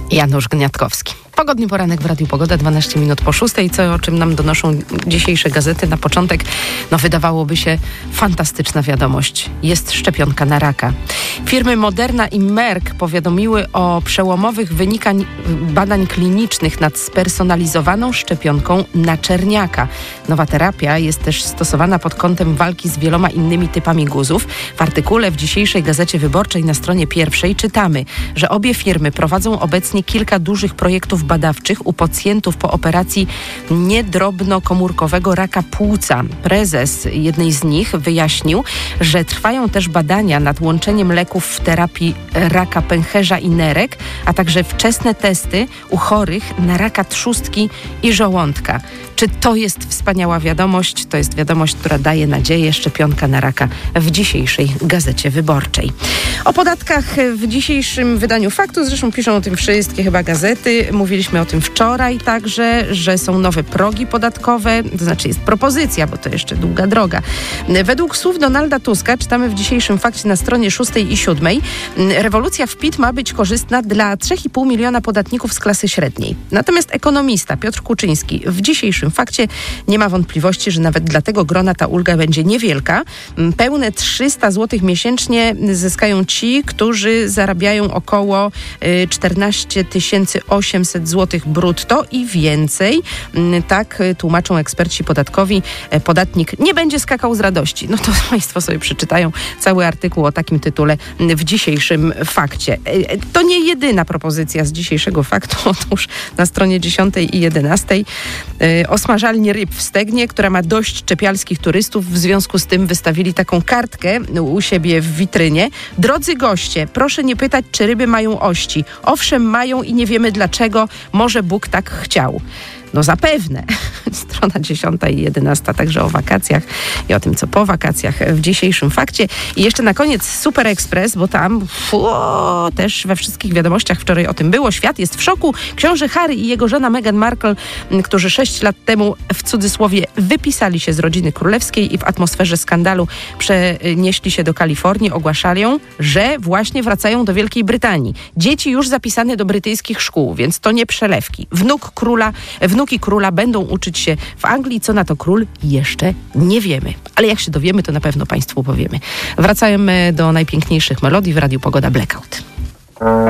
Janusz Gniatkowski. Pogodny poranek w Radiu Pogoda, 12 minut po 6. Co, o czym nam donoszą dzisiejsze gazety? Na początek, wydawałoby się, fantastyczna wiadomość. Jest szczepionka na raka. Firmy Moderna i Merck powiadomiły o przełomowych wynikach badań klinicznych nad spersonalizowaną szczepionką na czerniaka. Nowa terapia jest też stosowana pod kątem walki z wieloma innymi typami guzów. W artykule w dzisiejszej Gazecie Wyborczej na stronie 1 czytamy, że obie firmy prowadzą obecnie kilka dużych projektów badawczych u pacjentów po operacji niedrobnokomórkowego raka płuca. Prezes jednej z nich wyjaśnił, że trwają też badania nad łączeniem leków w terapii raka pęcherza i nerek, a także wczesne testy u chorych na raka trzustki i żołądka. Czy to jest wspaniała wiadomość? To jest wiadomość, która daje nadzieję. Szczepionka na raka w dzisiejszej Gazecie Wyborczej. O podatkach w dzisiejszym wydaniu Faktu, zresztą piszą o tym wszystkie chyba gazety. Mówiliśmy o tym wczoraj także, że są nowe progi podatkowe, to znaczy jest propozycja, bo to jeszcze długa droga. Według słów Donalda Tuska, czytamy w dzisiejszym Fakcie na stronie 6 i 7, rewolucja w PIT ma być korzystna dla 3,5 miliona podatników z klasy średniej. Natomiast ekonomista Piotr Kuczyński w dzisiejszym Fakcie nie ma wątpliwości, że nawet dla tego grona ta ulga będzie niewielka. Pełne 300 zł miesięcznie zyskają ci, którzy zarabiają około 14 800 zł brutto i więcej. Tak tłumaczą eksperci podatkowi. Podatnik nie będzie skakał z radości. No to Państwo sobie przeczytają cały artykuł o takim tytule w dzisiejszym Fakcie. To nie jedyna propozycja z dzisiejszego Faktu. Otóż na stronie 10 i 11 osmażalni ryb w Stegnie, która ma dość czepialskich turystów. W związku z tym wystawili taką kartkę u siebie w witrynie. Drodzy goście, proszę nie pytać, czy ryby mają ości. Owszem, mają i nie wiemy dlaczego. Może Bóg tak chciał. No zapewne. Strona 10 i 11 także o wakacjach i o tym, co po wakacjach w dzisiejszym Fakcie. I jeszcze na koniec Super Express, bo tam też we wszystkich wiadomościach wczoraj o tym było. Świat jest w szoku. Książę Harry i jego żona Meghan Markle, którzy 6 lat temu w cudzysłowie wypisali się z rodziny królewskiej i w atmosferze skandalu przenieśli się do Kalifornii, ogłaszają, że właśnie wracają do Wielkiej Brytanii. Dzieci już zapisane do brytyjskich szkół, więc to nie przelewki. Wnuki króla będą uczyć się w Anglii. Co na to król? Jeszcze nie wiemy. Ale jak się dowiemy, to na pewno Państwu powiemy. Wracamy do najpiękniejszych melodii w Radiu Pogoda Blackout.